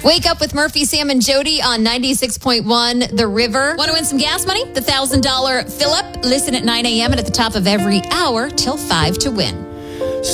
Wake up with Murphy, Sam, and Jody on 96.1 The River. Want to win some gas money? The $1,000 fill-up. Listen at 9 a.m. and at the top of every hour till 5 to win.